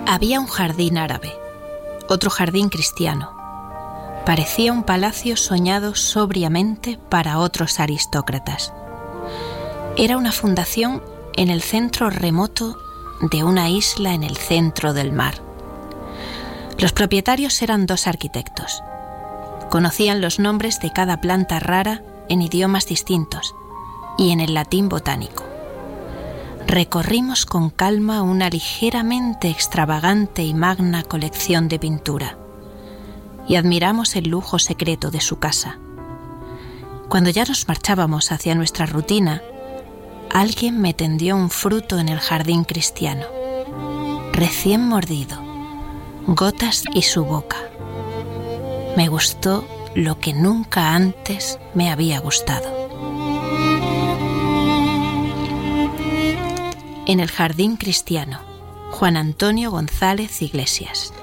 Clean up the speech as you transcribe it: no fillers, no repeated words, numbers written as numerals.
Había un jardín árabe, otro jardín cristiano. Parecía un palacio soñado sobriamente para otros aristócratas. Era una fundación en el centro remoto de una isla en el centro del mar. Los propietarios eran 2 arquitectos. Conocían los nombres de cada planta rara en idiomas distintos y en el latín botánico. Recorrimos con calma una ligeramente extravagante y magna colección de pintura y admiramos el lujo secreto de su casa. Cuando ya nos marchábamos hacia nuestra rutina, alguien me tendió un fruto en el jardín cristiano, recién mordido, gotas y su boca. Me gustó lo que nunca antes me había gustado. En el jardín cristiano, Juan Antonio González Iglesias.